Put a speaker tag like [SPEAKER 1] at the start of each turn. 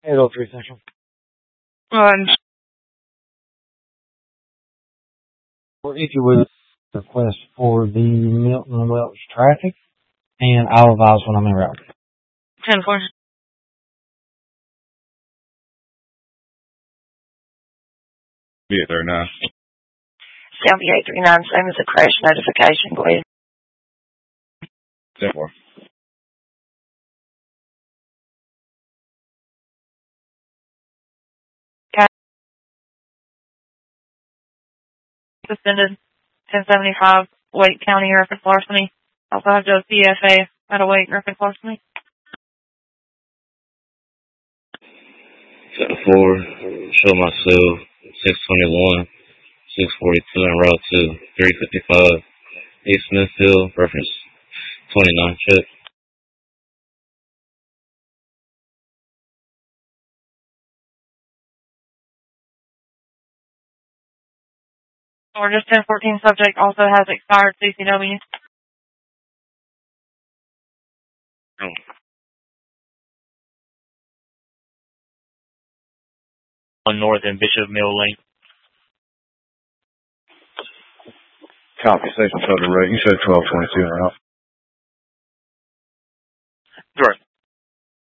[SPEAKER 1] 803 Central. For if you would request for the Milton Welch traffic, and I'll advise when I'm en route.
[SPEAKER 2] 10-4.
[SPEAKER 3] Yeah, 39.
[SPEAKER 2] Sound 839, same as a crash notification. Go ahead.
[SPEAKER 3] 10-4.
[SPEAKER 2] Suspended 1075 Wake County reference larceny. Also have to CFA at a Wake reference larceny.
[SPEAKER 4] 4, show myself 621, 642 en route to 355 East Smithfield, reference 29, check.
[SPEAKER 2] Or just 1014 subject also has expired CCW.
[SPEAKER 5] On North and Bishop Mill Lane.
[SPEAKER 3] Copy, station total rate. You said 1222 en route.
[SPEAKER 5] Right.